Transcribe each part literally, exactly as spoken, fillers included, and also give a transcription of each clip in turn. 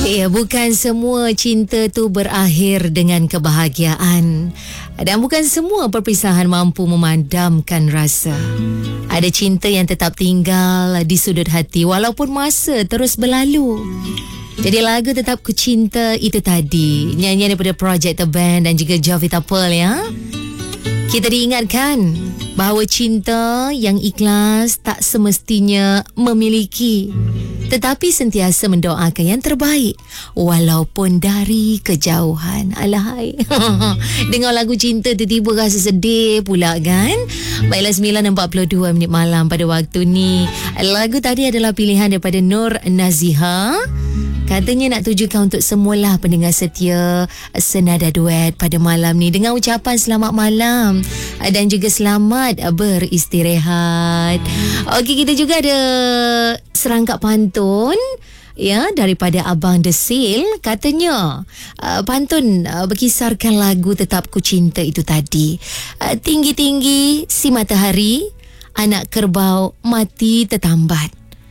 Ya, bukan semua cinta tu berakhir dengan kebahagiaan. Dan bukan semua perpisahan mampu memadamkan rasa. Ada cinta yang tetap tinggal di sudut hati walaupun masa terus berlalu. Jadi lagu Tetap Ku Cinta itu tadi, nyanyian daripada Project The Band dan juga Jovita Pearl ya. Kita diingatkan bahawa cinta yang ikhlas tak semestinya memiliki, tetapi sentiasa mendoakan yang terbaik walaupun dari kejauhan. Alahai. Dengar lagu cinta tiba-tiba rasa sedih pula kan. Baiklah, sembilan empat puluh dua minit malam pada waktu ni. Lagu tadi adalah pilihan daripada Nur Naziha. Katanya nak tujukan untuk semualah pendengar setia Senada Duet pada malam ni dengan ucapan selamat malam dan juga selamat beristirahat. Okey, kita juga ada serangkap pantun ya daripada Abang Desil. Katanya uh, pantun uh, berkisarkan lagu Tetap Ku Cinta itu tadi. Uh, tinggi-tinggi si matahari, anak kerbau mati tertambat.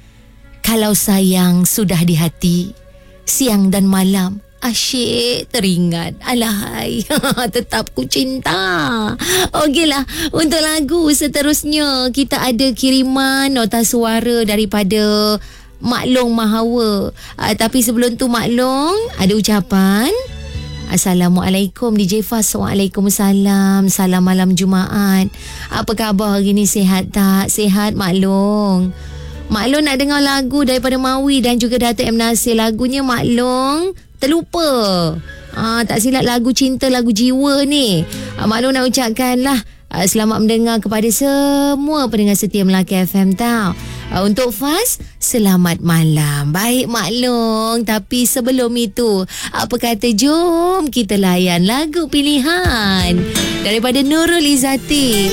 Kalau sayang sudah di hati, siang dan malam asyik teringat. Alahai. Tetap ku cinta. Okeylah, untuk lagu seterusnya kita ada kiriman nota suara daripada Mak Long Mahawa. Uh, tapi sebelum tu Mak Long ada ucapan. Assalamualaikum D J Fas. Waalaikumsalam. Salam malam Jumaat. Apa khabar hari ni, sihat tak? Sihat Mak Long. Mak Long nak dengar lagu daripada Mawi dan juga Datuk M. Nasir. Lagunya Mak Long terlupa. Ah, tak silap lagu cinta, lagu jiwa ni. Ah, Mak Long nak ucapkanlah ah, selamat mendengar kepada semua pendengar setia Melaka F M tau. Ah, untuk Fas, selamat malam. Baik Mak Long, tapi sebelum itu, apa kata jom kita layan lagu pilihan daripada Nurul Izzati.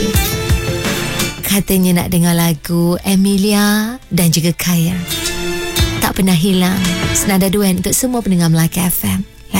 Katanya nak dengar lagu Emilia dan juga Kaya. Tak pernah hilang. Senada Duet untuk semua pendengar Melaka F M.